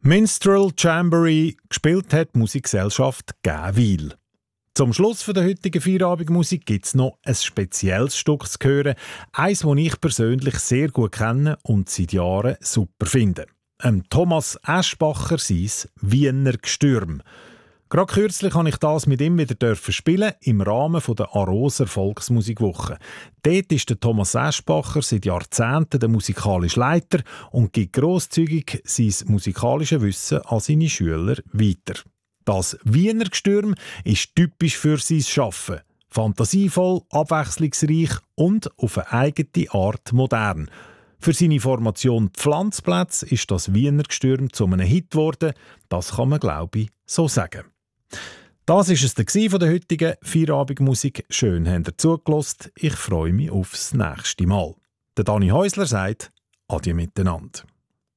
Minstrel Jamboree gespielt hat die Musikgesellschaft Gäwil. Zum Schluss der heutigen Feierabendmusik gibt es noch ein spezielles Stück zu hören. Eins, das ich persönlich sehr gut kenne und seit Jahren super finde. Thomas Aschbacher sein «Wiener Gstürm». Gerade kürzlich habe ich das mit ihm wieder spielen im Rahmen der Aroser Volksmusikwoche. Dort ist der Thomas Aschbacher seit Jahrzehnten der musikalische Leiter und gibt grosszügig sein musikalisches Wissen an seine Schüler weiter. Das Wiener Gstürm ist typisch für sein Schaffen. Fantasievoll, abwechslungsreich und auf eine eigene Art modern. Für seine Formation Pflanzplätze ist das Wiener Gstürm zu einem Hit geworden. Das kann man, glaube ich, so sagen. Das war es von der heutigen Feierabendmusik. Schön habt ihr zugelassen. Ich freue mich aufs nächste Mal. Der Dani Häusler sagt Adieu miteinander.